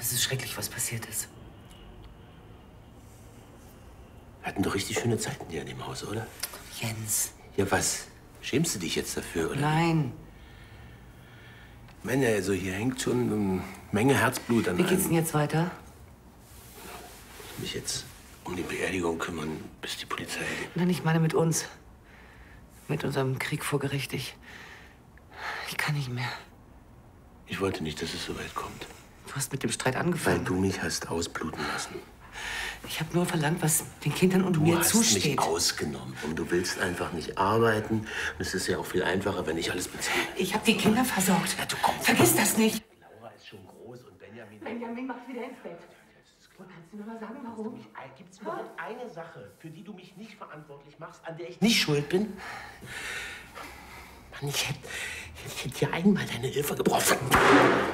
Es ist schrecklich, was passiert ist. Wir hatten doch richtig schöne Zeiten hier in dem Haus, oder? Jens. Ja, was? Schämst du dich jetzt dafür, oder? Nein. Männer, also hier hängt schon eine Menge Herzblut an Wie geht's denn einem. jetzt weiter? Ich muss mich jetzt um die Beerdigung kümmern, bis die Polizei... Nein, ich meine mit uns. Mit unserem Krieg vor Gericht. Ich kann nicht mehr. Ich wollte nicht, dass es so weit kommt. Du hast mit dem Streit Weil angefangen. du mich hast ausbluten lassen. Ich habe nur verlangt, was den Kindern und mir Du hast zusteht. mich ausgenommen und du willst einfach nicht arbeiten. Und es ist ja auch viel einfacher, wenn ich alles bezahle. Ich habe die Kinder versorgt. Ja, du kommst. Vergiss das nicht. Laura ist schon groß und Benjamin... Benjamin macht wieder ins Bett. Kannst du mir mal sagen, warum? Gibt es überhaupt eine Sache, für die du mich nicht verantwortlich machst, an der ich nicht schuld bin? Mann, ich hätte dir einmal deine Hilfe gebrochen.